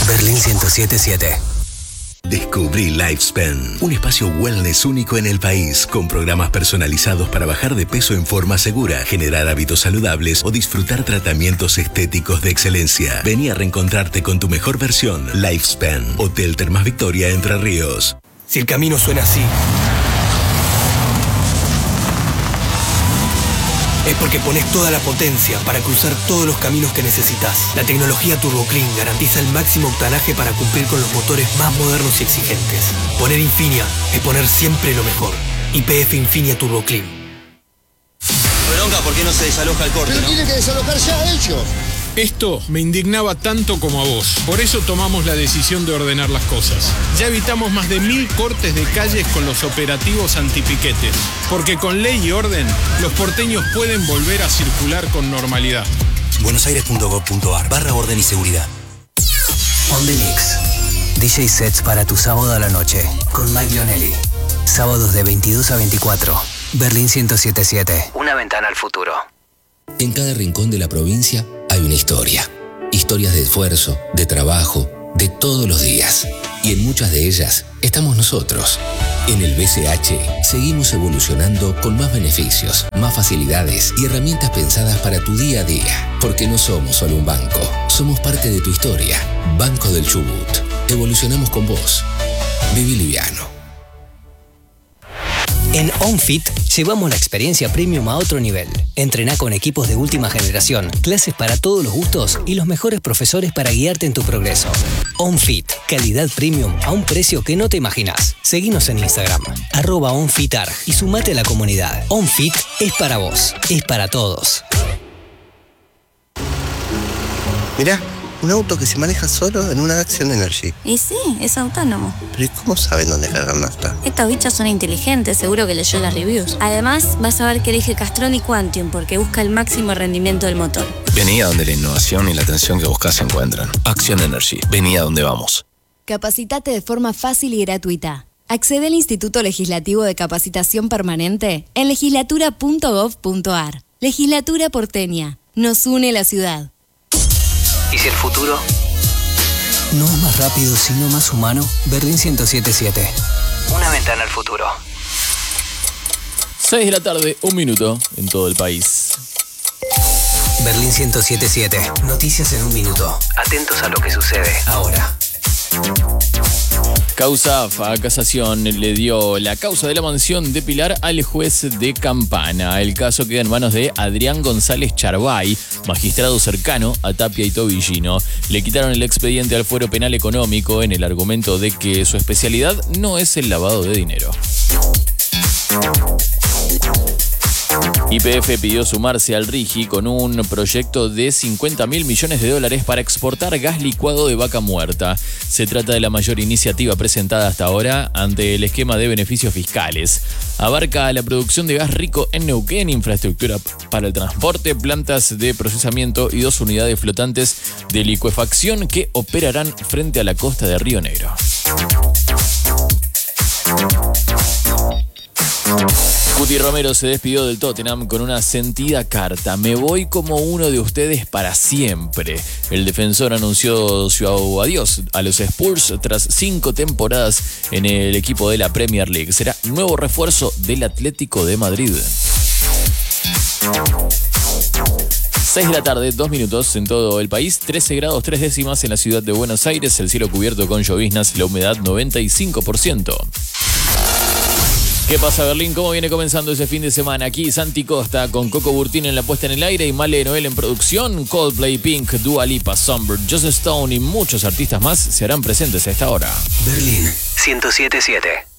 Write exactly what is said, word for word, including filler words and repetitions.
Berlín ciento siete siete. Descubrí Lifespan, un espacio wellness único en el país, con programas personalizados para bajar de peso en forma segura, generar hábitos saludables o disfrutar tratamientos estéticos de excelencia. Vení a reencontrarte con tu mejor versión. Lifespan, Hotel Termas Victoria, Entre Ríos. Si el camino suena así, es porque pones toda la potencia para cruzar todos los caminos que necesitas. La tecnología Turbo Clean garantiza el máximo octanaje para cumplir con los motores más modernos y exigentes. Poner Infinia es poner siempre lo mejor. Y P F Infinia Turbo Clean. Bronca, ¿por qué no se desaloja el corte? Pero ¿no? tienen que desalojar ya ellos. Esto me indignaba tanto como a vos. Por eso tomamos la decisión de ordenar las cosas. Ya evitamos más de mil cortes de calles con los operativos antipiquetes. Porque con ley y orden, los porteños pueden volver a circular con normalidad. buenosaires.gov.ar barra orden y seguridad. On the Mix. D J sets para tu sábado a la noche con Mike Lionelli. Sábados de veintidós a veinticuatro. Berlín ciento siete siete. Una ventana al futuro. En cada rincón de la provincia hay una historia. Historias de esfuerzo, de trabajo, de todos los días. Y en muchas de ellas estamos nosotros. En el B C H seguimos evolucionando con más beneficios, más facilidades y herramientas pensadas para tu día a día. Porque no somos solo un banco, somos parte de tu historia. Banco del Chubut. Evolucionamos con vos. Viví liviano. En OnFit llevamos la experiencia premium a otro nivel. Entrená con equipos de última generación, clases para todos los gustos y los mejores profesores para guiarte en tu progreso. OnFit, calidad premium a un precio que no te imaginas. Seguinos en Instagram, arroba OnFitar y sumate a la comunidad. OnFit es para vos, es para todos. Mirá, un auto que se maneja solo en una Action Energy. Y sí, es autónomo. Pero ¿y cómo saben dónde cargar nafta? Estos bichos son inteligentes, seguro que leyó las reviews. Además, vas a ver que elige Castrol y Quantium porque busca el máximo rendimiento del motor. Vení a donde la innovación y la atención que buscas se encuentran. Action Energy. Vení a donde vamos. Capacitate de forma fácil y gratuita. Accede al Instituto Legislativo de Capacitación Permanente en legislatura punto gov punto ar. Legislatura porteña. Nos une la ciudad. ¿Y si el futuro no es más rápido, sino más humano? Berlín ciento siete siete. Una ventana al futuro. seis de la tarde, un minuto en todo el país. Berlín ciento siete siete. Noticias en un minuto. Atentos a lo que sucede ahora. Causafa Casación le dio la causa de la mansión de Pilar al juez de Campana. El caso queda en manos de Adrián González Charbay, magistrado cercano a Tapia y Tobillino. Le quitaron el expediente al fuero penal económico en el argumento de que su especialidad no es el lavado de dinero. Y P F pidió sumarse al RIGI con un proyecto de cincuenta mil millones de dólares para exportar gas licuado de vaca muerta. Se trata de la mayor iniciativa presentada hasta ahora ante el esquema de beneficios fiscales. Abarca la producción de gas rico en Neuquén, infraestructura para el transporte, plantas de procesamiento y dos unidades flotantes de licuefacción que operarán frente a la costa de Río Negro. Cuti Romero se despidió del Tottenham con una sentida carta. Me voy como uno de ustedes para siempre. El defensor anunció su adiós a los Spurs tras cinco temporadas en el equipo de la Premier League. Será nuevo refuerzo del Atlético de Madrid. seis de la tarde, dos minutos en todo el país, trece grados tres décimas en la ciudad de Buenos Aires, el cielo cubierto con lloviznas, la humedad noventa y cinco por ciento. ¿Qué pasa, Berlín? ¿Cómo viene comenzando ese fin de semana? Aquí Santi Costa con Coco Burtino en la puesta en el aire y Male Noel en producción. Coldplay, Pink, Dua Lipa, Songbird, Just Stone y muchos artistas más se harán presentes a esta hora. Berlín ciento siete siete.